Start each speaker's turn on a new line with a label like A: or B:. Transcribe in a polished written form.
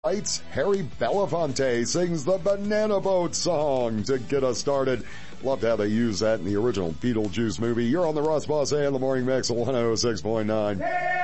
A: Lights, Harry Belafonte sings the Banana Boat song to get us started. Loved how they used that in the original Beetlejuice movie. You're on the Russ Boss and the Morning Mix 106.9.